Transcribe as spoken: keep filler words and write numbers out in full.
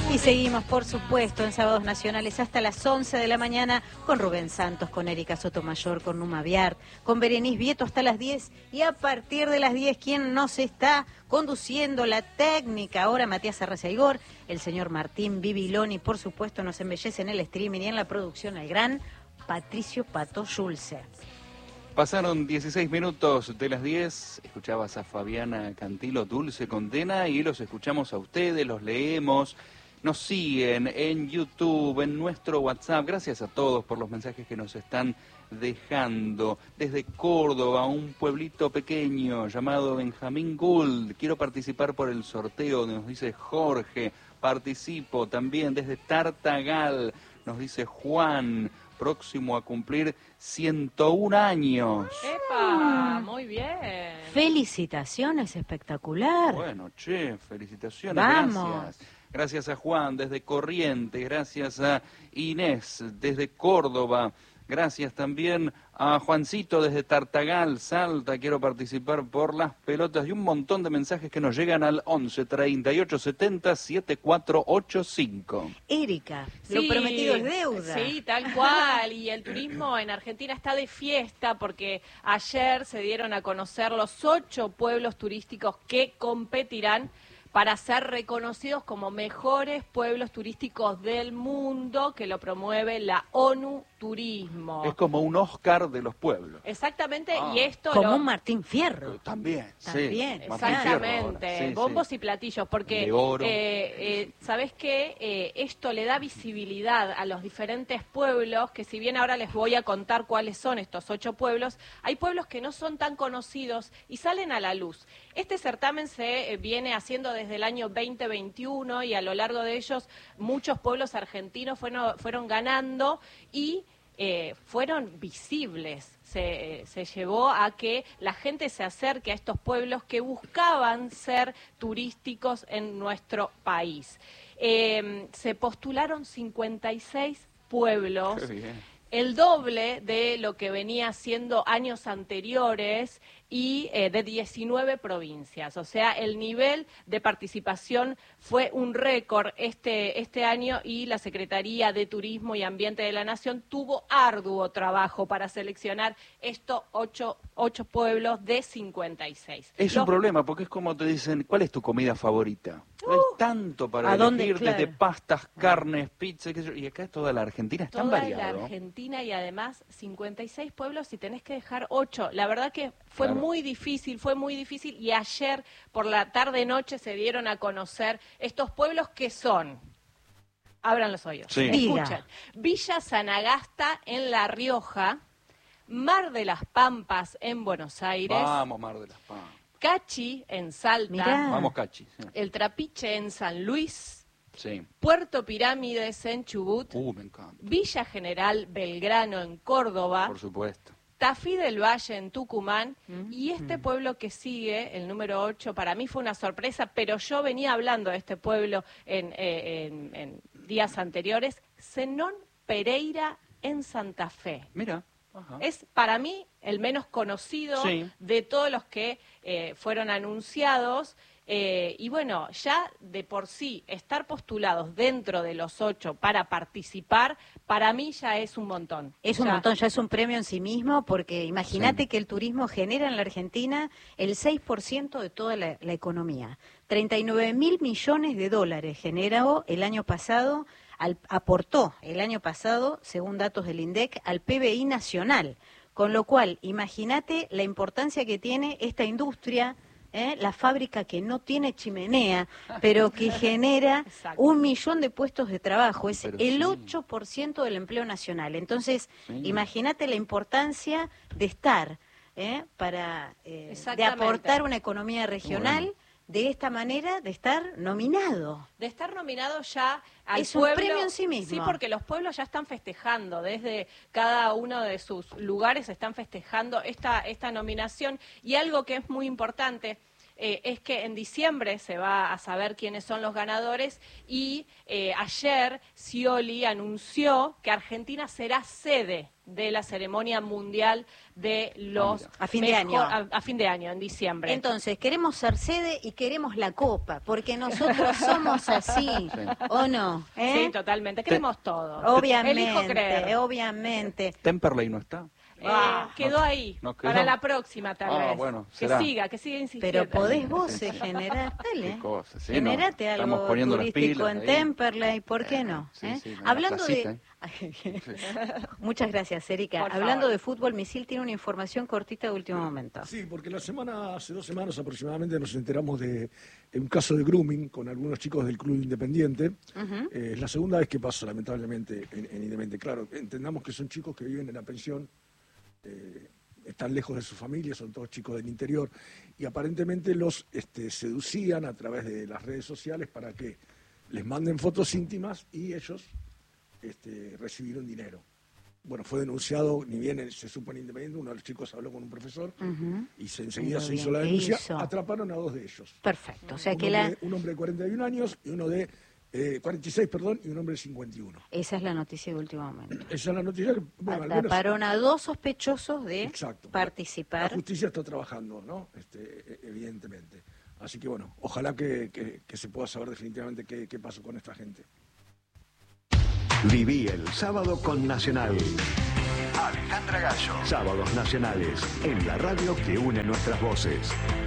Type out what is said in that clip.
Y seguimos, por supuesto, en Sábados Nacionales hasta las once de la mañana con Rubén Santos, con Erika Sotomayor, con Numa Viart, con Berenice Vieto hasta las diez. Y a partir de las diez, ¿quién nos está conduciendo la técnica? Ahora Matías Arrazaigor, el señor Martín Bibiloni, por supuesto, nos embellece en el streaming y en la producción el gran Patricio Pato Schulze. Pasaron dieciséis minutos de las diez, escuchabas a Fabiana Cantilo, Dulce Condena, y los escuchamos a ustedes, los leemos, nos siguen en YouTube, en nuestro WhatsApp. Gracias a todos por los mensajes que nos están dejando. Desde Córdoba, un pueblito pequeño llamado Benjamín Gould. Quiero participar por el sorteo, nos dice Jorge. Participo también desde Tartagal, nos dice Juan. Próximo a cumplir ciento un años. ¡Epa! Muy bien. Felicitaciones, espectacular. Bueno, che, felicitaciones. Vamos. Gracias. Gracias a Juan desde Corrientes, gracias a Inés desde Córdoba, gracias también a Juancito desde Tartagal, Salta. Quiero participar por las pelotas y un montón de mensajes que nos llegan al once, treinta y ocho, setenta, setenta y cuatro ochenta y cinco. Erika, Sí, lo prometido es deuda. Sí, tal cual. Y el turismo en Argentina está de fiesta porque ayer se dieron a conocer los ocho pueblos turísticos que competirán para ser reconocidos como mejores pueblos turísticos del mundo, que lo promueve la ONU Turismo. Es como un Oscar de los pueblos. Exactamente, Ah. y esto Como lo... un Martín Fierro. Eh, También, También, sí. Martín Exactamente, Fierro ahora. Sí, bombos sí. y platillos, porque, De oro. eh, eh, ¿sabés qué? Eh, esto le da visibilidad a los diferentes pueblos, que si bien ahora les voy a contar cuáles son estos ocho pueblos, hay pueblos que no son tan conocidos y salen a la luz. Este certamen se eh, viene haciendo desde el año veinte veintiuno y a lo largo de ellos muchos pueblos argentinos fueron, fueron ganando y Eh, fueron visibles, se, se llevó a que la gente se acerque a estos pueblos que buscaban ser turísticos en nuestro país. Eh, se postularon cincuenta y seis pueblos, Qué bien. el doble de lo que venía haciendo años anteriores y eh, de diecinueve provincias. O sea, el nivel de participación fue un récord este, este año y la Secretaría de Turismo y Ambiente de la Nación tuvo arduo trabajo para seleccionar estos ocho, ocho pueblos de cincuenta y seis. Es Los- un problema porque es como te dicen, ¿cuál es tu comida favorita? No hay tanto para ¿a dónde? elegir, Claro. desde pastas, carnes, pizza, qué sé yo, y acá es toda la Argentina, es tan Toda variado. la Argentina y además cincuenta y seis pueblos y tenés que dejar ocho. La verdad que fue Claro. muy difícil, fue muy difícil y ayer por la tarde-noche se dieron a conocer estos pueblos que son... Abran los oídos. Sí. Escuchen. Diga. Villa Sanagasta en La Rioja, Mar de las Pampas en Buenos Aires, Vamos, Mar de las Pampas. Cachi en Salta, Mirá. Vamos, Cachi. Sí. El Trapiche en San Luis, Sí. Puerto Pirámides en Chubut, Uh, me encanta. Villa General Belgrano en Córdoba, Por supuesto. Tafí del Valle en Tucumán y este pueblo que sigue, el número ocho, para mí fue una sorpresa, pero yo venía hablando de este pueblo en, eh, en- en días anteriores, Zenón Pereira en Santa Fe. Mira. Ajá. Es para mí el menos conocido Sí. de todos los que eh, fueron anunciados. Eh, y bueno, ya de por sí estar postulados dentro de los ocho para participar, para mí ya es un montón. Es un Ya- montón, ya es un premio en sí mismo, porque imagínate Sí. que el turismo genera en la Argentina el seis por ciento de toda la, la economía. treinta y nueve mil millones de dólares generó el año pasado, al, aportó el año pasado, según datos del INDEC, al P B I nacional. Con lo cual, imagínate la importancia que tiene esta industria, ¿eh? La fábrica que no tiene chimenea, pero que genera Exacto. un millón de puestos de trabajo. Es Pero el sí. ocho por ciento del empleo nacional. Entonces, Sí. imagínate la importancia de estar, ¿eh? para eh, de Exactamente. aportar una economía regional, Bueno. de esta manera, de estar nominado. De estar nominado ya al Es un pueblo. premio en sí mismo. Sí, porque los pueblos ya están festejando, desde cada uno de sus lugares están festejando esta, esta nominación. Y algo que es muy importante, eh, es que en diciembre se va a saber quiénes son los ganadores y eh, ayer Scioli anunció que Argentina será sede de la ceremonia mundial de los... A fin de año. A, a fin de año, en diciembre. Entonces, queremos ser sede y queremos la copa, porque nosotros somos así, sí. ¿O no? ¿Eh? Sí, totalmente. Queremos Te, todo. Obviamente, obviamente. Temperley no está. Eh, ah, quedó ahí, no quedó. Para la próxima tal ah, vez. Bueno, que siga, que siga insistiendo. Pero podés vos sí, sí. generar, dale. Cosa, sí, generate no. algo turístico en ahí. Temperley, ¿por qué no? Sí, ¿Eh? sí, Hablando de... Muchas gracias, Erika. Por Hablando favor. de fútbol, Misil tiene una información cortita de último momento. Sí, porque la semana, hace dos semanas aproximadamente, nos enteramos de un caso de grooming con algunos chicos del Club Independiente. Uh-huh. eh, es la segunda vez que pasa, lamentablemente, en, en Independiente. Claro, entendamos que son chicos que viven en la pensión, eh, están lejos de su familia, son todos chicos del interior, y aparentemente los este, seducían a través de las redes sociales para que les manden fotos íntimas y ellos este, recibieron dinero. Bueno, fue denunciado, ni bien se supo en Independiente, uno de los chicos habló con un profesor uh-huh. y se, enseguida se hizo la denuncia, hizo. atraparon a dos de ellos. Perfecto. O sea un, que hombre, la... un hombre de cuarenta y un años y uno de eh, cuarenta y seis, perdón, y un hombre de cincuenta y uno. Esa es la noticia de último momento. Esa es la noticia que, bueno, atraparon menos, a dos sospechosos de exacto, participar. La justicia está trabajando, ¿no? Este, evidentemente. Así que bueno, ojalá que, que, que se pueda saber definitivamente qué, qué pasó con esta gente. Viví el sábado con Nacional. Alejandra Gallo. Sábados nacionales, en la radio que une nuestras voces.